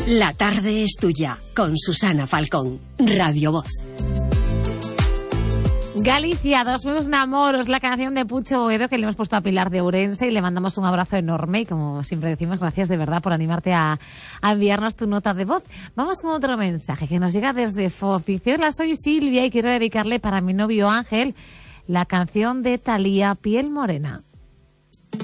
La tarde es tuya, con Susana Falcón, Radio Voz. Galicia, dos meus namoros, la canción de Pucho Boedo que le hemos puesto a Pilar de Ourense y le mandamos un abrazo enorme y como siempre decimos, gracias de verdad por animarte a enviarnos tu nota de voz. Vamos con otro mensaje que nos llega desde Foz. Dice: hola, soy Silvia y quiero dedicarle para mi novio Ángel la canción de Thalía, Piel Morena.